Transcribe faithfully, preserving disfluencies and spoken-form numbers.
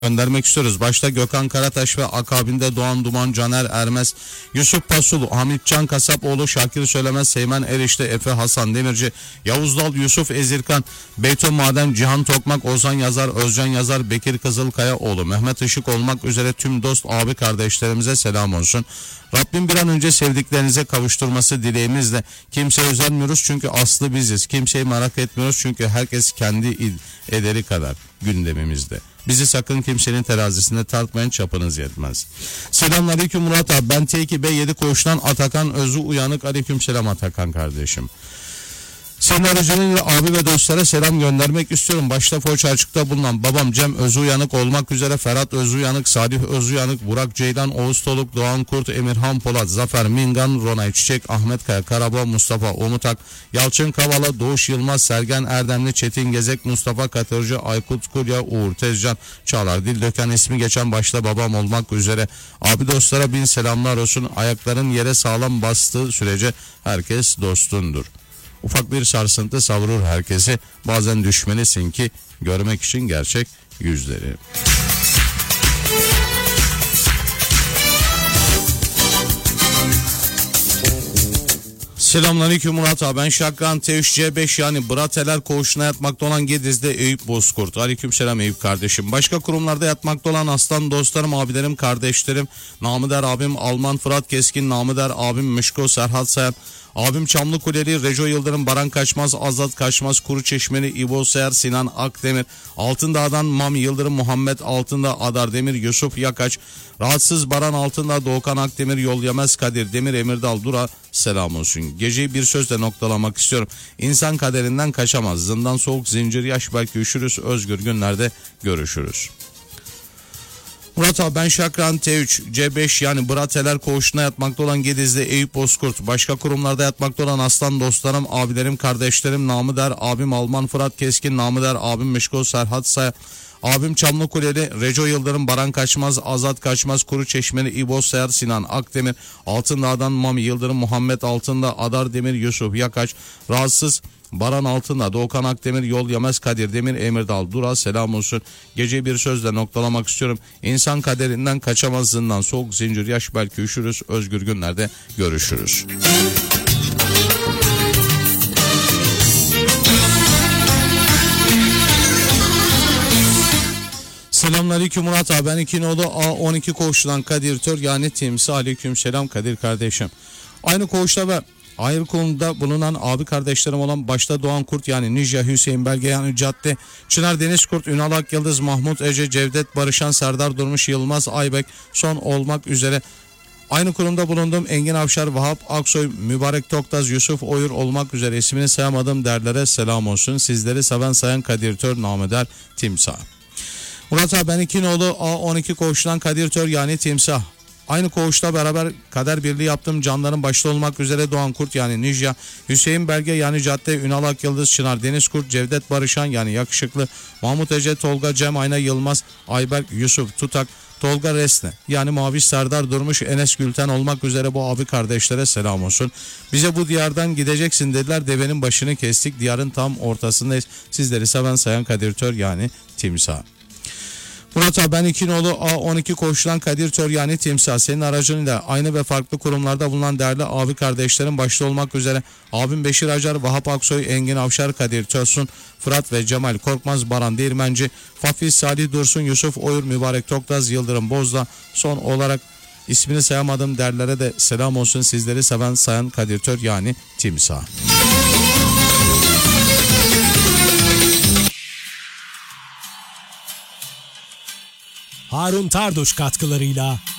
göndermek istiyoruz. Başta Gökhan Karataş ve akabinde Doğan Duman, Caner Ermez, Yusuf Pasul, Hamit Can Kasapoğlu, Şakir Söylemez, Seymen Erişte, Efe Hasan Demirci, Yavuz Dal, Yusuf Ezirkan, Beyto Maden, Cihan Tokmak, Ozan Yazar, Özcan Yazar, Bekir Kızılkayaoğlu, Mehmet Işık olmak üzere tüm dost abi kardeşlerimize selam olsun. Rabbim bir an önce sevdiklerinize kavuşturması dileğimizle. Kimseye özenmiyoruz çünkü aslı biziz. Kimseyi merak etmiyoruz çünkü herkes kendi ederi kadar gündemimizde. Bizi sakın kimsenin terazisinde tartmayın, çapınız yetmez. Selamünaleyküm Murat abi. Ben T iki B yedi koğuştan Atakan Özü Uyanık. Aleykümselam Atakan kardeşim. Senin aracılığıyla abi ve dostlara selam göndermek istiyorum. Başta Foça Açık'ta bulunan babam Cem Özü Uyanık olmak üzere Ferhat Özü Uyanık, Salih Özü Uyanık, Burak Ceylan, Oğuz Toluk, Doğan Kurt, Emirhan Polat, Zafer Mingan, Ronay Çiçek, Ahmet Kaya, Karabağ, Mustafa Umutak, Yalçın Kavala, Doğuş Yılmaz, Sergen Erdemli, Çetin Gezek, Mustafa Katırcı, Aykut Kurya, Uğur Tezcan, Çağlar Dildöken, ismi geçen başta babam olmak üzere abi dostlara bin selamlar olsun. Ayakların yere sağlam bastığı sürece herkes dostundur. Ufak bir sarsıntı savurur herkesi. Bazen düşmelisin ki görmek için gerçek yüzleri. Selamünaleyküm Murat abi. Ben Şakran T üç C beş yani Brateler koğuşuna yatmakta olan Gediz'de Eyüp Bozkurt. Aleykümselam Eyüp kardeşim. Başka kurumlarda yatmakta olan aslan dostlarım, abilerim, kardeşlerim. Namıder abim Alman Fırat Keskin, Namıder abim Mişko Serhat Sayan, abim Çamlıkuleli, Reco Yıldırım, Baran Kaçmaz, Azat Kaçmaz, Kuru Çeşmeli, İbo Seyer, Sinan Akdemir, Altındağ'dan Mami Yıldırım, Muhammed Altındağ, Adar Demir, Yusuf Yakaç, Rahatsız Baran Altındağ, Doğukan Akdemir, Yol Yemez Kadir Demir, Emirdal Dura selam olsun. Geceyi bir sözle noktalamak istiyorum. İnsan kaderinden kaçamaz. Zindan soğuk, zincir yaş, belki üşürüz. Özgür günlerde görüşürüz. Murat abi ben Şakran T üç C beş yani Brateler koğuşuna yatmakta olan Gediz'de Eyüp Bozkurt. Başka kurumlarda yatmakta olan aslan dostlarım, abilerim, kardeşlerim, Namıder abim Alman Fırat Keskin, Namıder abim Mişko Serhat Say, abim Çamlıkuleli, Reco Yıldırım, Baran Kaçmaz, Azat Kaçmaz, Kuru Çeşmeli, İbo Seyer, Sinan Akdemir, Altındağ'dan Mami Yıldırım, Muhammed Altındağ, Adar Demir, Yusuf Yakaç, Rahatsız Baran Altındağ, Doğukan Akdemir, Yol Yemez Kadir Demir, Emirdal Dura selam olsun. Geceyi bir sözle noktalamak istiyorum. İnsan kaderinden kaçamaz, zindan soğuk, zincir yaş, belki üşürüz. Özgür günlerde görüşürüz. Selamünaleyküm Murat abi. Ben İkinoğlu A on iki koğuşundan Kadir Tör yani Timsi. Aleykümselam Kadir kardeşim. Aynı koğuşta ve ayrı konuda bulunan abi kardeşlerim olan başta Doğan Kurt yani Nijya, Hüseyin Belge yani Cadde, Çınar Deniz Kurt, Ünal Akyıldız, Mahmut Ece, Cevdet Barışan, Serdar Durmuş, Yılmaz Aybek son olmak üzere aynı kurumda bulunduğum Engin Avşar, Vahap Aksoy, Mübarek Toktaz, Yusuf Oyur olmak üzere ismini sayamadığım derlere selam olsun. Sizleri seven sayan Kadir Tör, nameder Timsah. Murat abi ben İkinoğlu A on iki koğuşundan Kadir Tör yani Timsah. Aynı koğuşta beraber kader birliği yaptığım canların başta olmak üzere Doğan Kurt yani Nijya, Hüseyin Belge yani Cadde, Ünal Akyıldız, Çınar Deniz Kurt, Cevdet Barışan yani Yakışıklı, Mahmut Ece, Tolga, Cem Ayna Yılmaz, Ayberk, Yusuf Tutak, Tolga Resne yani Maviş, Serdar Durmuş, Enes Gülten olmak üzere bu abi kardeşlere selam olsun. Bize bu diyardan gideceksin dediler, devenin başını kestik, diyarın tam ortasındayız. Sizleri seven sayan Kadir Tör yani Timsah. Murat abi ben İkinoğlu A on iki koğuşundan Kadir Tör yani Timsah. Senin aracınıyla aynı ve farklı kurumlarda bulunan değerli abi kardeşlerim başta olmak üzere abim Beşir Acar, Vahap Aksoy, Engin Avşar, Kadir Törsün, Fırat ve Cemal Korkmaz, Baran Değirmenci, Fafiz Salih Dursun, Yusuf Oyur, Mübarek Toktaz, Yıldırım Bozda son olarak ismini sayamadığım derlere de selam olsun. Sizleri seven sayan Kadir Tör yani Timsah. Harun Tarduş katkılarıyla